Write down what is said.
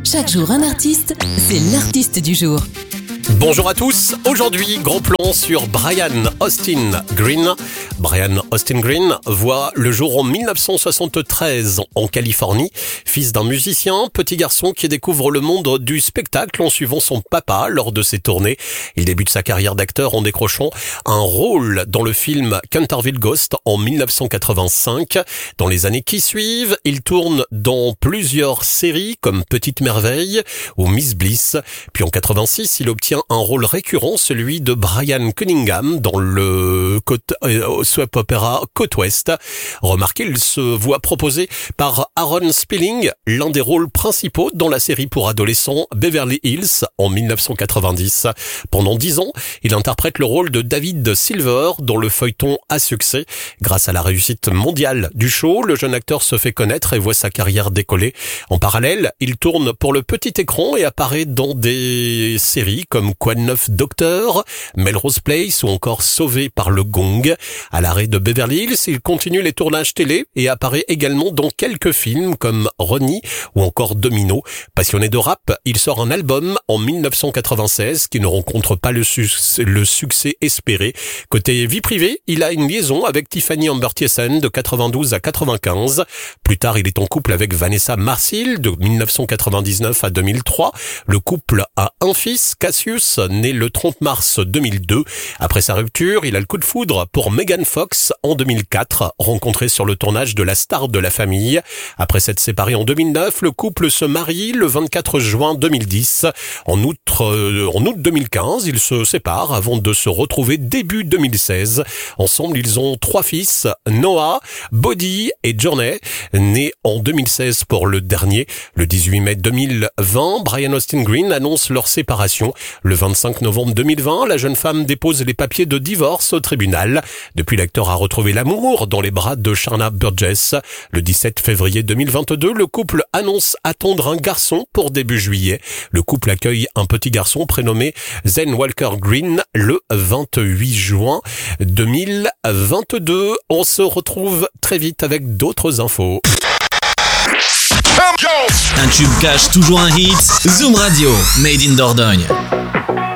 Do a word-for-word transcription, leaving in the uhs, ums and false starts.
Chaque jour un artiste, c'est l'artiste du jour. Bonjour à tous, aujourd'hui gros plan sur Brian Austin Green. Brian Austin Green voit le jour en dix-neuf cent soixante-treize en Californie. Fils d'un musicien, petit garçon qui découvre le monde du spectacle en suivant son papa lors de ses tournées. Il débute sa carrière d'acteur en décrochant un rôle dans le film Canterville Ghost en dix-neuf cent quatre-vingt-cinq. Dans les années qui suivent, il tourne dans plusieurs séries comme Petite Merveille ou Miss Bliss. Puis en quatre-vingt-six, il obtient un rôle récurrent, celui de Brian Cunningham dans le côte, euh, soap opéra Côte Ouest. Remarquez, il se voit proposer par Aaron Spelling l'un des rôles principaux dans la série pour adolescents Beverly Hills en dix-neuf cent quatre-vingt-dix. Pendant dix ans, il interprète le rôle de David Silver dans le feuilleton à succès. Grâce à la réussite mondiale du show, le jeune acteur se fait connaître et voit sa carrière décoller. En parallèle, il tourne pour le petit écran et apparaît dans des séries comme Quoi de neuf Docteur, Melrose Place ou encore Sauvé par le Gong. À l'arrêt de Beverly Hills, il continue les tournages télé et apparaît également dans quelques films comme Ronnie ou encore Domino. Passionné de rap, il sort un album en dix-neuf cent quatre-vingt-seize qui ne rencontre pas le, su- le succès espéré. Côté vie privée, il a une liaison avec Tiffany Amber Thiessen de quatre-vingt-douze à quatre-vingt-quinze. Plus tard, il est en couple avec Vanessa Marcil de dix-neuf cent quatre-vingt-dix-neuf à deux mille trois. Le couple a un fils, Cassius, né le trente mars deux mille deux. Après sa rupture, il a le coup de foudre pour Megan Fox en deux mille quatre, rencontrée sur le tournage de La Star de la Famille. Après s'être séparé en deux mille neuf, le couple se marie le vingt-quatre juin deux mille dix. En août, euh, en août deux mille quinze, ils se séparent avant de se retrouver début deux mille seize. Ensemble, ils ont trois fils, Noah, Bodhi et Journey, nés en deux mille seize pour le dernier. Le dix-huit mai deux mille vingt, Brian Austin Green annonce leur séparation. Le vingt-cinq novembre deux mille vingt, la jeune femme dépose les papiers de divorce au tribunal. Depuis, l'acteur a retrouvé l'amour dans les bras de Sharna Burgess. Le dix-sept février deux mille vingt-deux, le couple annonce attendre un garçon pour début juillet. Le couple accueille un petit garçon prénommé Zane Walker Green le vingt-huit juin deux mille vingt-deux. On se retrouve très vite avec d'autres infos. Un tube cache toujours un hit. Zoom Radio, made in Dordogne.